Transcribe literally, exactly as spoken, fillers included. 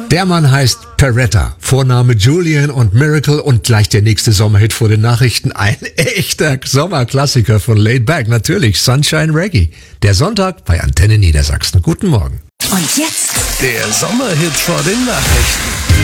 Der Mann heißt Peretta, Vorname Julian und Miracle und gleich der nächste Sommerhit vor den Nachrichten. Ein echter Sommerklassiker von Laid Back, natürlich Sunshine Reggae. Der Sonntag bei Antenne Niedersachsen. Guten Morgen. Und jetzt der Sommerhit vor den Nachrichten.